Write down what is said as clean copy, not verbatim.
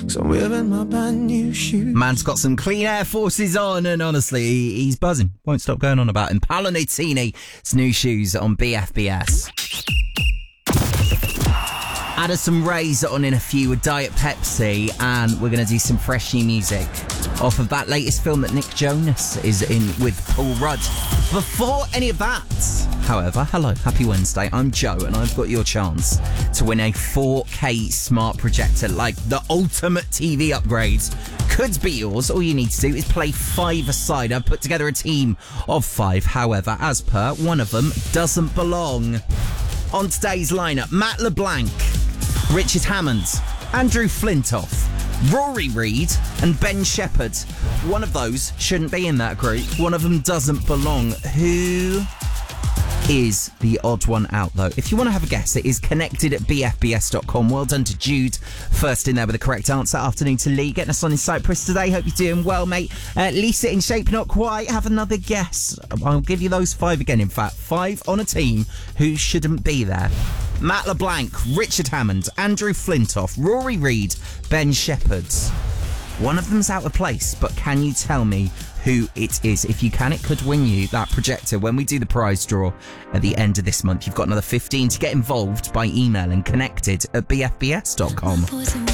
'cause I'm wearing my brand new shoes. Man's got some clean Air Forces on, and honestly, he's buzzing. Won't stop going on about him. Paolo Nutini, it's New Shoes on BFBS. Addison Rae's on in a few with Diet Pepsi, and we're going to do some fresh new music off of that latest film that Nick Jonas is in with Paul Rudd. Before any of that, however, hello, happy Wednesday, I'm Joe, and I've got your chance to win a 4K smart projector, like the ultimate TV upgrade. Could be yours. All you need to do is play 5-a-side. I've put together a team of 5, however, as per, one of them doesn't belong. On today's lineup, Matt LeBlanc, Richard Hammond, Andrew Flintoff, Rory Reid and Ben Shepherd. One of those shouldn't be in that group. One of them doesn't belong. Who is the odd one out, though? If you want to have a guess, it is connected at bfbs.com. Well done to Jude, first in there with the correct answer. Afternoon to Lee, getting us on in Cyprus today. Hope you're doing well, mate. Lisa in shape, not quite. Have another guess. I'll give you those 5 again, in fact. 5 on a team who shouldn't be there. Matt LeBlanc, Richard Hammond, Andrew Flintoff, Rory Reid, Ben Shepherd. One of them's out of place, but can you tell me who it is? If you can, it could win you that projector when we do the prize draw at the end of this month. You've got another 15 to get involved by emailing connected at bfbs.com.